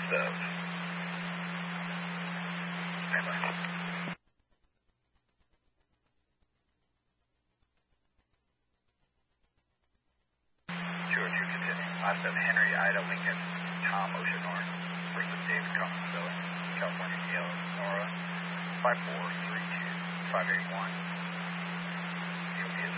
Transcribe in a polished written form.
west of. Stand by. 202 continuing. Last of Henry, Ida, Lincoln, Tom, Ocean North, versus David, California, Yellow, Nora, 5432, 581.